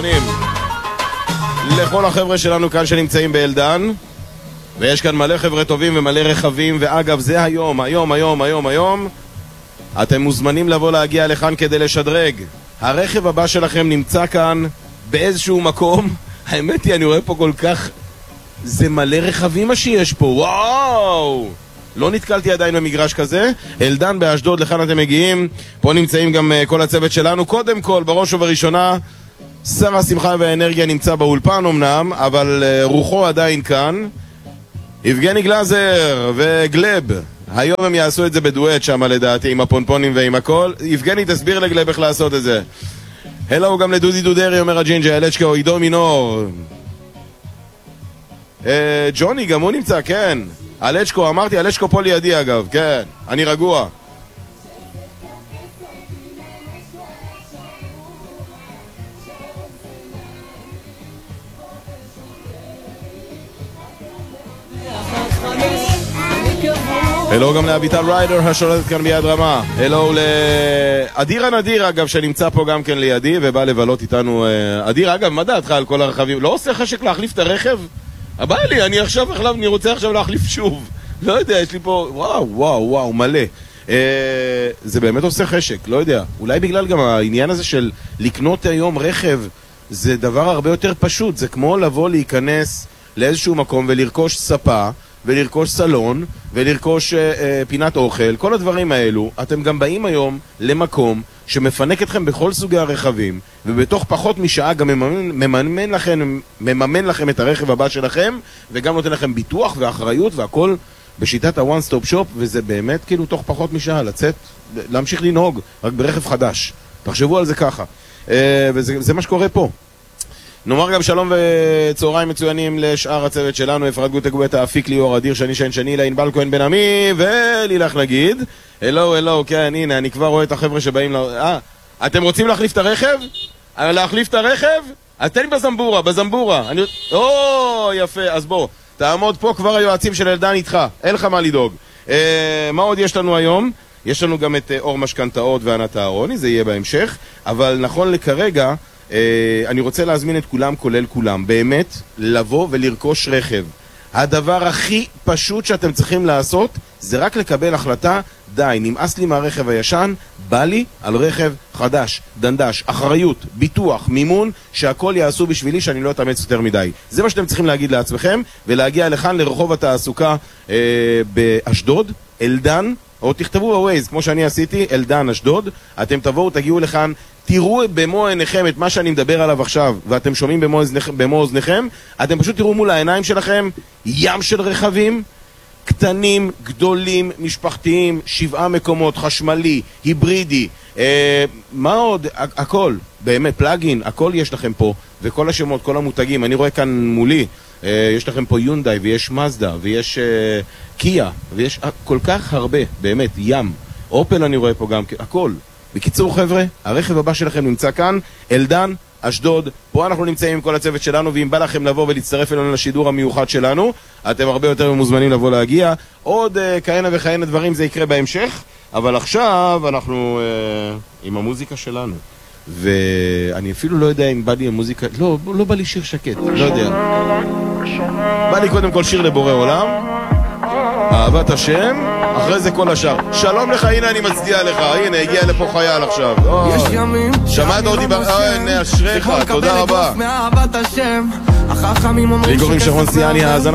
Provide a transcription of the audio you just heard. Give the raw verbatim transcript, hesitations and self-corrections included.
לכל החבר'ה שלנו כאן שנמצאים באלדן, ויש כאן מלא חבר'ה טובים ומלא רכבים, ואגב זה היום, היום, היום, היום, היום אתם מוזמנים לבוא להגיע לכאן כדי לשדרג. הרכב הבא שלכם נמצא כאן באיזשהו מקום. האמת היא, אני רואה פה כל כך, זה מלא רכבים מה שיש פה, וואו! לא נתקלתי עדיין במגרש כזה. אלדן באשדוד, לכאן אתם מגיעים. פה נמצאים גם uh, כל הצוות שלנו. קודם כל, בראש ובראשונה, שר השמחה והאנרגיה נמצא באולפן אמנם, אבל uh, רוחו עדיין כאן. יבגני גלזר וגלב, היום הם יעשו את זה בדואט שם לדעתי, עם הפונפונים ועם הכל. יבגני, תסביר לגלב איך לעשות את זה. הלו גם לדודי דודרי, אומר הג'ינג'ה, אלצ'קו, עידו מינור. uh, ג'וני, גם הוא נמצא, כן. אלצ'קו, אמרתי, אלצ'קו פה לידי אגב, כן, אני רגוע. הלו גם לאביטל ריידר השולטת כאן ביד רמה. הלו לאדיר הנדיר אגב שנמצא פה גם כן לידי ובא לבלות איתנו. אדיר אגב, מה דעתך על כל הרכבים? לא עושה חשק להחליף את הרכב? הבא לי, אני עכשיו החלב, אני רוצה עכשיו להחליף שוב. לא יודע, יש לי פה, וואו, וואו, וואו, מלא. אה, זה באמת עושה חשק, לא יודע. אולי בגלל גם העניין הזה של לקנות היום רכב, זה דבר הרבה יותר פשוט. זה כמו לבוא להיכנס לאיזשהו מקום ולרכוש ספה, ולרכוש סלון, ולרכוש אה, אה, פינת אוכל. כל הדברים האלו, אתם גם באים היום למקום שמפנק אתכם בכל סוגי הרכבים, ובתוך פחות משעה גם מממן, מממן, לכם, מממן לכם את הרכב הבא שלכם, וגם נותן לכם ביטוח ואחריות והכל בשיטת ה-one stop shop, וזה באמת כאילו תוך פחות משעה לצאת, להמשיך לנהוג, רק ברכב חדש. תחשבו על זה ככה. וזה זה מה שקורה פה. נאמר גם שלום וצהריים מצוינים לשאר הצוות שלנו, אפרת גוטה גואטה, אפיק ליאור, אדיר שני שן שני, לענבל כהן בן עמי, ולילך נגיד. הלו, הלו, כן, הנה, אני כבר רואה את החבר'ה שבאים ל... אה, אתם רוצים להחליף את הרכב? להחליף את הרכב? אז תן לי בזמבורה, בזמבורה. אני... או, יפה, אז בוא. תעמוד פה, כבר היועצים של אלדן איתך, אין לך מה לדאוג. אה, מה עוד יש לנו היום? יש לנו גם את אה, אור משכנתאות וענת אהרוני, זה יהיה בהמשך, אבל נכון לכרגע, אה, אני רוצה להזמין את כולם, כולל כולם, באמת, לבוא ולרכוש רכב. הדבר הכי פשוט שאתם צריכים לעשות, זה רק לקבל החלטה, די, נמאס לי מהרכב הישן, בא לי על רכב חדש, דנדש, אחריות, ביטוח, מימון, שהכל יעשו בשבילי שאני לא אתאמץ יותר מדי. זה מה שאתם צריכים להגיד לעצמכם, ולהגיע לכאן לרחוב התעסוקה אה, באשדוד, אלדן, או תכתבו בווייז, כמו שאני עשיתי, אלדן אשדוד, אתם תבואו, תגיעו לכאן, תראו במו עיניכם את מה שאני מדבר עליו עכשיו, ואתם שומעים במו, במו אוזניכם, אתם פשוט תראו מול העיניים שלכם, ים של רכבים, קטנים, גדולים, משפחתיים, שבעה מקומות, חשמלי, היברידי, אה, מה עוד? הכל, באמת, פלאגין, הכל יש לכם פה, וכל השמות, כל המותגים, אני רואה כאן מולי, אה, יש לכם פה יונדאי, ויש מזדה, ויש אה, קיה, ויש אה, כל כך הרבה, באמת, ים, אופל אני רואה פה גם, הכל. בקיצור חבר'ה, הרכב הבא שלכם נמצא כאן, אלדן, אשדוד, פה אנחנו נמצאים עם כל הצוות שלנו, ואם בא לכם לבוא ולהצטרף אלינו לשידור המיוחד שלנו, אתם הרבה יותר מוזמנים לבוא להגיע. עוד uh, כהנה וכהנה דברים, זה יקרה בהמשך, אבל עכשיו אנחנו uh, עם המוזיקה שלנו. ואני אפילו לא יודע אם בא לי המוזיקה, לא, לא בא לי שיר שקט, לא יודע. בא לי קודם כל שיר לבורא עולם, אהבת השם, אחרי זה כל השאר. שלום לך, הנה אני מצדיע לך, הנה הגיע לפה חייל עכשיו. שמעת אותי, הנה אשריך, תודה רבה. לי קוראים שרון סיאני, האזנה